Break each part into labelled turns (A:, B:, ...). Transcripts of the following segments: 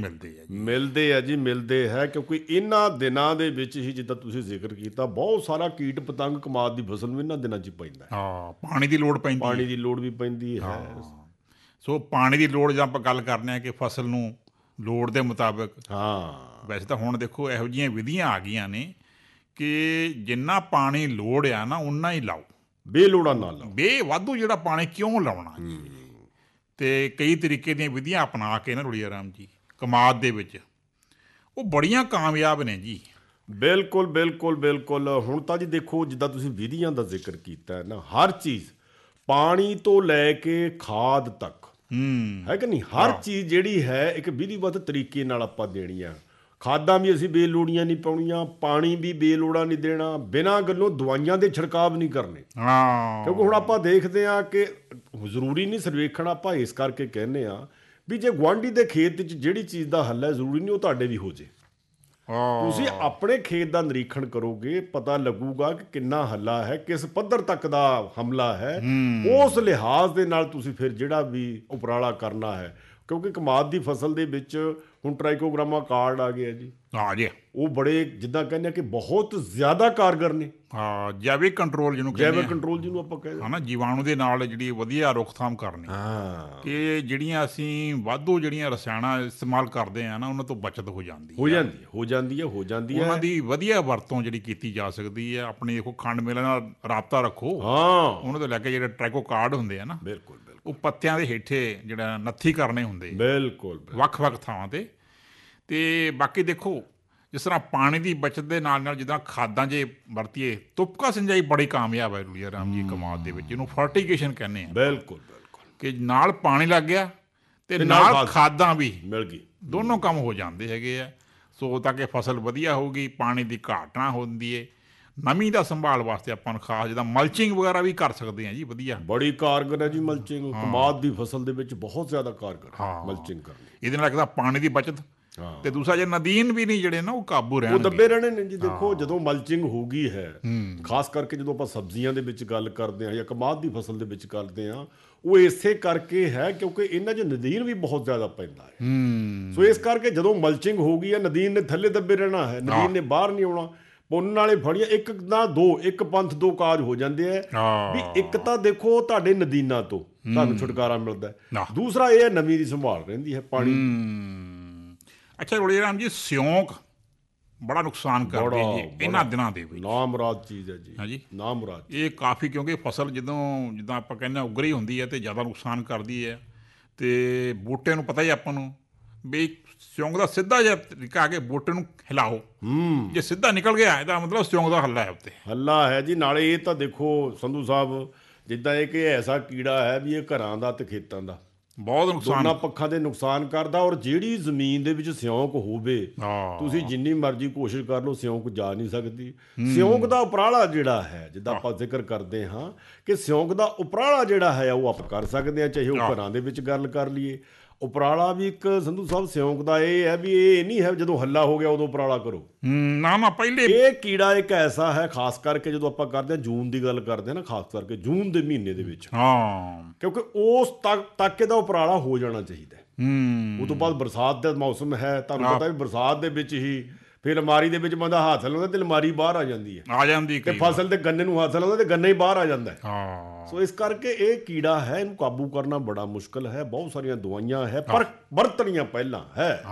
A: ਮਿਲਦੇ ਆ ਜੀ।
B: ਮਿਲਦੇ ਆ ਜੀ, ਮਿਲਦੇ ਹੈ, ਕਿਉਂਕਿ ਇਹਨਾਂ ਦਿਨਾਂ ਦੇ ਵਿੱਚ ਹੀ ਜਿੱਦਾਂ ਤੁਸੀਂ ਜ਼ਿਕਰ ਕੀਤਾ ਬਹੁਤ ਸਾਰਾ ਕੀਟ ਪਤੰਗ ਕਮਾਦ ਦੀ ਫਸਲ ਨੂੰ ਇਹਨਾਂ ਦਿਨਾਂ 'ਚ ਹੀ ਪੈਂਦਾ ਹੈ।
A: ਹਾਂ, ਪਾਣੀ ਦੀ ਲੋੜ ਪੈਂਦੀ
B: ਪਾਣੀ
A: ਹੈ।
B: ਦੀ ਲੋੜ ਵੀ ਪੈਂਦੀ ਹੈ।
A: ਸੋ ਪਾਣੀ ਦੀ ਲੋੜ ਜਾਂ ਆਪਾਂ ਗੱਲ ਕਰਦੇ ਹਾਂ ਕਿ ਫਸਲ ਨੂੰ ਲੋੜ ਦੇ ਮੁਤਾਬਕ,
B: ਹਾਂ
A: ਵੈਸੇ ਤਾਂ ਹੁਣ ਦੇਖੋ ਇਹੋ ਜਿਹੀਆਂ ਵਿਧੀਆਂ ਆ ਗਈਆਂ ਨੇ ਕਿ ਜਿੰਨਾ ਪਾਣੀ ਲੋੜ ਆ ਨਾ ਉਨਾ ਹੀ ਲਾਓ,
B: ਬੇਲੋੜਾ ਨਾ ਲਾਓ।
A: ਵਾਧੂ ਜਿਹੜਾ ਪਾਣੀ ਕਿਉਂ ਲਾਉਣਾ ਜੀ। ਤੇ ਕਈ ਤਰੀਕੇ ਦੀਆਂ ਵਿਧੀਆਂ ਅਪਣਾ ਕੇ ਨਾ ਰੁੜੀਆ ਰਾਮ ਜੀ ਕਮਾਦ ਦੇ ਵਿੱਚ ਉਹ ਬੜੀਆਂ ਕਾਮਯਾਬ ਨੇ ਜੀ।
B: ਬਿਲਕੁਲ ਬਿਲਕੁਲ ਬਿਲਕੁਲ। ਹੁਣ ਤਾਂ ਜੀ ਦੇਖੋ ਜਿੱਦਾਂ ਤੁਸੀਂ ਵਿਧੀਆਂ ਦਾ ਜ਼ਿਕਰ ਕੀਤਾ ਹੈ ਨਾ, ਹਰ ਚੀਜ਼ ਪਾਣੀ ਤੋਂ ਲੈ ਕੇ ਖਾਦ ਤੱਕ ਹੈ ਕਿ ਨਹੀਂ, ਹਰ ਚੀਜ਼ ਜਿਹੜੀ ਹੈ ਇੱਕ ਵਿਧੀਵਤ ਤਰੀਕੇ ਨਾਲ ਆਪਾਂ ਦੇਣੀ ਆ। ਖਾਦਾਂ ਵੀ ਅਸੀਂ ਬੇਲੋੜੀਆਂ ਨਹੀਂ ਪਾਉਣੀਆਂ, ਪਾਣੀ ਵੀ ਬੇਲੋੜਾ ਨਹੀਂ ਦੇਣਾ, ਬਿਨਾਂ ਗੱਲੋਂ ਦਵਾਈਆਂ ਦੇ ਛਿੜਕਾਅ ਨਹੀਂ ਕਰਨੇ। ਕਿਉਂਕਿ ਹੁਣ ਆਪਾਂ ਦੇਖਦੇ ਹਾਂ ਕਿ ਜ਼ਰੂਰੀ ਨਹੀਂ ਸਰਵੇਖਣ, ਆਪਾਂ ਇਸ ਕਰਕੇ ਕਹਿੰਦੇ ਆ ਵੀ ਜੇ ਗੁਆਂਢੀ ਦੇ ਖੇਤ 'ਚ ਜਿਹੜੀ ਚੀਜ਼ ਦਾ ਹੱਲ ਹੈ ਜ਼ਰੂਰੀ ਨਹੀਂ ਉਹ ਤੁਹਾਡੇ ਵੀ ਹੋ ਜੇ। ਤੁਸੀਂ ਆਪਣੇ ਖੇਤ ਦਾ ਨਿਰੀਖਣ ਕਰੋਗੇ, ਪਤਾ ਲੱਗੂਗਾ ਕਿ ਕਿੰਨਾ ਹੱਲਾ ਹੈ, ਕਿਸ ਪੱਧਰ ਤੱਕ ਦਾ ਹਮਲਾ ਹੈ। ਉਸ ਲਿਹਾਜ਼ ਦੇ ਨਾਲ ਤੁਸੀਂ ਫਿਰ ਜਿਹੜਾ ਵੀ ਉਪਰਾਲਾ ਕਰਨਾ ਹੈ, ਕਿਉਂਕਿ ਕਮਾਦ ਦੀ ਫਸਲ ਦੇ ਵਿੱਚ ਹੁਣ ਟ੍ਰਾਈਕੋਗਰਾਮਾ ਕਾਰਡ ਆ ਗਿਆ ਜੀ। ਉਹ ਬੜੇ ਜਿੱਦਾਂ ਕਹਿੰਦੇ ਆ ਕਿ ਬਹੁਤ ਜ਼ਿਆਦਾ ਕਾਰਗਰ ਨੇ।
A: ਜੈਵਿਕ ਕੰਟਰੋਲ ਜਿਹਨੂੰ
B: ਆਪਾਂ ਕਹਿੰਦੇ
A: ਹਾਂ, ਜੀਵਾਣੂ ਦੇ ਨਾਲ ਜਿਹੜੀ ਵਧੀਆ ਰੋਕਥਾਮ ਕਰਨੀ। ਕਿ ਜਿਹੜੀਆਂ ਅਸੀਂ ਵਾਧੂ ਜਿਹੜੀਆਂ ਰਸਾਇਣਾਂ ਇਸਤੇਮਾਲ ਕਰਦੇ ਆ ਨਾ ਉਹਨਾਂ ਤੋਂ ਬਚਤ ਹੋ ਜਾਂਦੀ ਹੈ।
B: ਉਹਨਾਂ
A: ਦੀ ਵਧੀਆ ਵਰਤੋਂ ਜਿਹੜੀ ਕੀਤੀ ਜਾ ਸਕਦੀ ਹੈ। ਆਪਣੀ ਦੇਖੋ ਖੰਡ ਮਿਲਾਂ ਨਾਲ ਰਾਬਤਾ ਰੱਖੋ, ਉਹਨਾਂ ਤੋਂ ਲੈ ਕੇ ਜਿਹੜੇ ਟ੍ਰਾਈਕੋ ਕਾਰਡ ਹੁੰਦੇ ਆ ਨਾ,
B: ਬਿਲਕੁਲ
A: ਉਹ ਪੱਤਿਆਂ ਦੇ ਹੇਠੇ ਜਿਹੜਾ ਨੱਥੀ ਕਰਨੇ ਹੁੰਦੇ
B: ਬਿਲਕੁਲ
A: ਵੱਖ-ਵੱਖ ਥਾਵਾਂ ਤੇ ਬਾਕੀ ਦੇਖੋ ਜਿਸ ਤਰ੍ਹਾਂ ਪਾਣੀ ਦੀ ਬਚਤ ਦੇ ਨਾਲ ਨਾਲ ਜਿੱਦਾਂ ਖਾਦਾਂ ਜੇ ਵਰਤੀਏ, ਤੁਪਕਾ ਸਿੰਜਾਈ ਬੜੀ ਕਾਮਯਾਬ ਹੈ ਰੁਲੀਆ ਰਾਮ ਜੀ ਕਮਾਦ ਦੇ ਵਿੱਚ, ਜਿਹਨੂੰ ਫਰਟੀਗੇਸ਼ਨ ਕਹਿੰਦੇ ਆ।
B: ਬਿਲਕੁਲ
A: ਕਿ ਨਾਲ ਪਾਣੀ ਲੱਗ ਗਿਆ ਤੇ ਨਾਲ ਖਾਦਾਂ ਵੀ
B: ਮਿਲ ਗਈ,
A: ਦੋਨੋਂ ਕੰਮ ਹੋ ਜਾਂਦੇ ਹੈਗੇ ਆ। ਸੋ ਤਾਂ ਕਿ ਫਸਲ ਵਧੀਆ ਹੋਊਗੀ, ਪਾਣੀ ਦੀ ਘਾਟ ਨਾ ਹੁੰਦੀ ਹੈ। ਨਮੀ ਦਾ ਸੰਭਾਲ ਵਾਸਤੇ ਆਪਾਂ ਨੂੰ ਖਾਸ ਜਿੱਦਾਂ ਮਲਚਿੰਗ ਵਗੈਰਾ ਵੀ ਕਰ ਸਕਦੇ ਹਾਂ ਜੀ, ਵਧੀਆ
B: ਬੜੀ ਕਾਰਗਰ ਹੈ ਜੀ ਮਲਚਿੰਗ। ਕਮਾਦ ਦੀ ਫਸਲ ਦੇ ਵਿੱਚ ਬਹੁਤ ਜ਼ਿਆਦਾ ਕਾਰਗਰ ਹੈ ਮਲਚਿੰਗ ਕਰਨੀ।
A: ਇਹਦੇ ਨਾਲ ਇੱਕ ਤਾਂ ਪਾਣੀ ਦੀ ਬਚਤ ਤੇ ਦੂਸਰਾ ਜੇ ਨਦੀਨ ਵੀ ਨਹੀਂ ਜਿਹੜੇ ਨਾ ਉਹ ਕਾਬੂ ਰਹਿਣਗੇ,
B: ਉਹ ਦੱਬੇ ਰਹਿਣੇ ਨੇ ਜੀ। ਦੇਖੋ ਜਦੋਂ ਮਲਚਿੰਗ ਹੋ ਗਈ ਹੈ, ਖਾਸ ਕਰਕੇ ਜਦੋਂ ਆਪਾਂ ਸਬਜ਼ੀਆਂ ਦੇ ਵਿੱਚ ਗੱਲ ਕਰਦੇ ਹਾਂ ਜਾਂ ਕਮਾਦ ਦੀ ਫਸਲ ਦੇ ਵਿੱਚ ਕਰਦੇ ਹਾਂ, ਉਹ ਇਸੇ ਕਰਕੇ ਹੈ ਕਿਉਂਕਿ ਇਹਨਾਂ 'ਚ ਨਦੀਨ ਵੀ ਬਹੁਤ ਜ਼ਿਆਦਾ ਪੈਂਦਾ ਹੈ। ਸੋ ਇਸ ਕਰਕੇ ਜਦੋਂ ਮਲਚਿੰਗ ਹੋ ਗਈ ਹੈ, ਨਦੀਨ ਨੇ ਥੱਲੇ ਦੱਬੇ ਰਹਿਣਾ ਹੈ, ਨਦੀਨ ਨੇ ਬਾਹਰ ਨਹੀਂ ਆਉਣਾ। ਪੁੰਨ ਵਾਲੇ ਫੜੀਆਂ ਇੱਕ ਨਾ ਦੋ, ਇੱਕ ਪੰਥ ਦੋ ਕਾਜ ਹੋ ਜਾਂਦੇ ਆ ਵੀ ਇੱਕ ਤਾਂ ਦੇਖੋ ਤੁਹਾਡੇ ਨਦੀਨਾਂ ਤੋਂ ਤੁਹਾਨੂੰ ਛੁਟਕਾਰਾ ਮਿਲਦਾ, ਦੂਸਰਾ ਇਹ ਹੈ ਨਮੀ ਦੀ ਸੰਭਾਲ ਰਹਿੰਦੀ ਹੈ ਪਾਣੀ।
A: ਅੱਛਾ ਰੁਲੀਆ ਰਾਮ ਜੀ, ਸਿਉਂਕ ਬੜਾ ਨੁਕਸਾਨ ਕਰਦੀ ਹੈ ਇਹਨਾਂ ਦਿਨਾਂ ਦੇ ਵਿੱਚ।
B: ਨਾਮੁਰਾਦ ਚੀਜ਼ ਹੈ ਜੀ।
A: ਹਾਂਜੀ,
B: ਨਾਮੁਰਾਦ
A: ਇਹ ਕਾਫੀ, ਕਿਉਂਕਿ ਫਸਲ ਜਿੱਦਾਂ ਆਪਾਂ ਕਹਿੰਦੇ ਉਗਰੀ ਹੁੰਦੀ ਹੈ ਤੇ ਜ਼ਿਆਦਾ ਨੁਕਸਾਨ ਕਰਦੀ ਹੈ। ਤੇ ਬੂਟੇ ਨੂੰ ਪਤਾ ਹੀ ਆਪਾਂ ਨੂੰ ਵੀ ਸਿਉਂਕ ਦਾ ਸਿੱਧਾ ਜਿਹਾ ਤਰੀਕਾ ਆ ਕੇ ਬੂਟੇ ਨੂੰ ਹਿਲਾਓ, ਜੇ ਸਿੱਧਾ ਨਿਕਲ ਗਿਆ ਇਹਦਾ ਮਤਲਬ ਸਿਉਂਕ ਦਾ ਹੱਲਾ ਹੈ ਉੱਤੇ।
B: ਹੱਲਾ ਹੈ ਜੀ। ਨਾਲੇ ਇਹ ਤਾਂ ਦੇਖੋ ਸੰਧੂ ਸਾਹਿਬ, ਜਿੱਦਾਂ ਇਹ ਕਿ ਐਸਾ ਕੀੜਾ ਹੈ ਵੀ ਇਹ ਘਰਾਂ ਦਾ ਤੇ ਖੇਤਾਂ ਦਾ
A: ਬਹੁਤ ਨੁਕਸਾਨ,
B: ਦੋਨਾਂ ਪੱਖਾਂ ਦੇ ਨੁਕਸਾਨ ਕਰਦਾ। ਔਰ ਜਿਹੜੀ ਜ਼ਮੀਨ ਦੇ ਵਿੱਚ ਸਿਉਂਕ ਹੋਵੇ, ਤੁਸੀਂ ਜਿੰਨੀ ਮਰਜ਼ੀ ਕੋਸ਼ਿਸ਼ ਕਰ ਲਓ, ਸਿਉਂਕ ਜਾ ਨਹੀਂ ਸਕਦੀ। ਸਿਉਂਕ ਦਾ ਉਪਰਾਲਾ ਜਿਹੜਾ ਹੈ, ਜਿੱਦਾਂ ਆਪਾਂ ਜ਼ਿਕਰ ਕਰਦੇ ਹਾਂ ਕਿ ਸਿਉਂਕ ਦਾ ਉਪਰਾਲਾ ਜਿਹੜਾ ਹੈ ਉਹ ਆਪਾਂ ਕਰ ਸਕਦੇ ਹਾਂ, ਚਾਹੇ ਉਹ ਘਰਾਂ ਦੇ ਵਿੱਚ ਗੱਲ ਕਰ ਲਈਏ। ਉਪਰਾਲਾ ਵੀ ਇੱਕ ਸੰਧੂ ਸਾਹਿਬ ਸਿਉਂਕ ਦਾ ਇਹ ਹੈ ਵੀ ਇਹ ਨਹੀਂ ਹੈ ਜਦੋਂ ਹੱਲਾ ਹੋ ਗਿਆ ਉਦੋਂ ਉਪਰਾਲਾ ਕਰੋ
A: ਨਾ ਪਹਿਲੇ।
B: ਇਹ ਕੀੜਾ ਇੱਕ ਐਸਾ ਹੈ, ਖਾਸ ਕਰਕੇ ਜਦੋਂ ਆਪਾਂ ਕਰਦੇ ਹਾਂ ਜੂਨ ਦੀ ਗੱਲ ਕਰਦੇ ਹਾਂ ਨਾ, ਖਾਸ ਕਰਕੇ ਜੂਨ ਦੇ ਮਹੀਨੇ ਦੇ ਵਿੱਚ, ਕਿਉਂਕਿ ਉਸ ਤੱਕ ਇਹਦਾ ਉਪਰਾਲਾ ਹੋ ਜਾਣਾ ਚਾਹੀਦਾ। ਉਹ ਤੋਂ ਬਾਅਦ ਬਰਸਾਤ ਦਾ ਮੌਸਮ ਹੈ, ਤੁਹਾਨੂੰ ਪਤਾ ਵੀ ਬਰਸਾਤ ਦੇ ਵਿੱਚ ਹੀ ਫਿਰ ਅਲਮਾਰੀ ਦੇ ਵਿੱਚ ਬੰਦਾ ਹੱਥ ਲਾਉਂਦਾ ਤੇ ਅਲਮਾਰੀ ਬਾਹਰ ਆ ਜਾਂਦੀ ਹੈ, ਤੇ ਫਸਲ ਦੇ ਗੰਨੇ ਨੂੰ ਹੱਥ ਲਾਉਂਦਾ ਤੇ ਗੰਨਾ ਹੀ ਬਾਹਰ ਆ ਜਾਂਦਾ ਹੈ। ਸੋ ਇਸ ਕਰਕੇ ਇਹ ਕੀੜਾ ਹੈ, ਇਹਨੂੰ ਕਾਬੂ ਕਰਨਾ ਬੜਾ ਮੁਸ਼ਕਲ ਹੈ। ਬਹੁਤ ਸਾਰੀਆਂ ਦਵਾਈਆਂ ਹੈ ਪਰ ਵਰਤਣੀਆਂ ਪਹਿਲਾਂ ਹੈ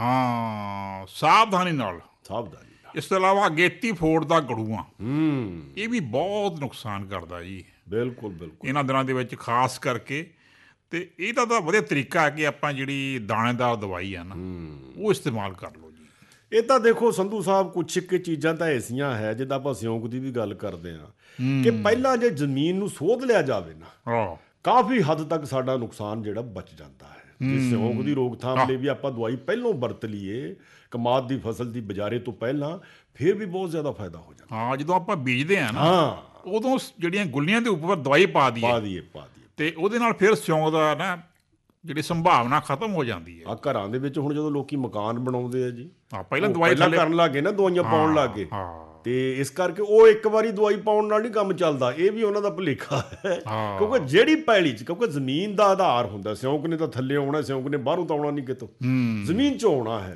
A: ਸਾਵਧਾਨੀ ਨਾਲ।
B: ਸਾਵਧਾਨੀ।
A: ਇਸ ਤੋਂ ਇਲਾਵਾ ਅਗੇਤੀ ਫੋੜ ਦਾ ਗੜੂਆ, ਇਹ ਵੀ ਬਹੁਤ ਨੁਕਸਾਨ ਕਰਦਾ ਜੀ।
B: ਬਿਲਕੁਲ ਬਿਲਕੁਲ
A: ਇਹਨਾਂ ਦਿਨਾਂ ਦੇ ਵਿੱਚ ਖਾਸ ਕਰਕੇ। ਤੇ ਇਹਦਾ ਤਾਂ ਵਧੀਆ ਤਰੀਕਾ ਹੈ ਕਿ ਆਪਾਂ ਜਿਹੜੀ ਦਾਣੇਦਾਰ ਦਵਾਈ ਆ ਨਾ ਉਹ ਇਸਤੇਮਾਲ ਕਰ ਲਓ ਜੀ।
B: ਇਹ ਤਾਂ ਦੇਖੋ ਸੰਧੂ ਸਾਹਿਬ, ਕੁਛ ਇੱਕ ਚੀਜ਼ਾਂ ਤਾਂ ਐਸੀਆਂ ਹੈ, ਜਿੱਦਾਂ ਆਪਾਂ ਸਿਉਂਕ ਦੀ ਵੀ ਗੱਲ ਕਰਦੇ ਹਾਂ ਕਿ ਪਹਿਲਾਂ ਜੇ ਜ਼ਮੀਨ ਨੂੰ ਸੋਧ ਲਿਆ ਜਾਵੇ ਨਾ, ਕਾਫੀ ਹੱਦ ਤੱਕ ਸਾਡਾ ਨੁਕਸਾਨ ਜਿਹੜਾ ਬਚ ਜਾਂਦਾ ਹੈ। ਜੇ ਸਿਉਂਕ ਦੀ ਰੋਕਥਾਮ ਲਈ ਵੀ ਆਪਾਂ ਦਵਾਈ ਪਹਿਲੋਂ ਵਰਤ ਲਈਏ ਕਮਾਦ ਦੀ ਫਸਲ ਦੀ ਬਜਾਰੇ ਤੋਂ ਪਹਿਲਾਂ, ਫਿਰ ਵੀ ਬਹੁਤ ਜ਼ਿਆਦਾ ਫਾਇਦਾ ਹੋ ਜਾਂਦਾ।
A: ਜਦੋਂ ਆਪਾਂ ਬੀਜਦੇ ਹਾਂ ਨਾ, ਉਦੋਂ ਜਿਹੜੀਆਂ ਗੁੱਲੀਆਂ ਦੇ ਉੱਪਰ ਦਵਾਈ ਪਾ ਦਈਏ ਤੇ ਉਹਦੇ ਨਾਲ ਫਿਰ ਸਿਉਂਕ ਦਾ ਨਾ ਜਿਹੜੀ ਸੰਭਾਵਨਾ ਖਤਮ ਹੋ ਜਾਂਦੀ ਹੈ।
B: ਘਰਾਂ ਦੇ ਵਿੱਚ ਹੁਣ ਜਦੋਂ ਲੋਕੀ ਮਕਾਨ ਬਣਾਉਂਦੇ ਆ ਜੀ,
A: ਪਹਿਲਾਂ ਦਵਾਈ
B: ਕਰਨ ਲੱਗ ਗਏ ਨਾ, ਦਵਾਈਆਂ ਪਾਉਣ ਲੱਗ ਗਏ, ਤੇ ਇਸ ਕਰਕੇ ਉਹ ਇੱਕ ਵਾਰੀ ਦਵਾਈ ਪਾਉਣ ਨਾਲ ਨਹੀਂ ਕੰਮ ਚੱਲਦਾ। ਇਹ ਵੀ ਉਹਨਾਂ ਦਾ ਭੁਲੇਖਾ ਹੈ, ਕਿਉਂਕਿ ਜਿਹੜੀ ਪੈਲੀ 'ਚ, ਕਿਉਂਕਿ ਜ਼ਮੀਨ ਦਾ ਆਧਾਰ ਹੁੰਦਾ, ਸਿਉਂਕ ਨੇ ਤਾਂ ਥੱਲੇ ਆਉਣਾ, ਸਿਉਂਕ ਨੇ ਬਾਹਰੋਂ ਤਾਂ ਆਉਣਾ ਨਹੀਂ ਕਿਤੋਂ, ਜ਼ਮੀਨ 'ਚੋਂ ਆਉਣਾ ਹੈ।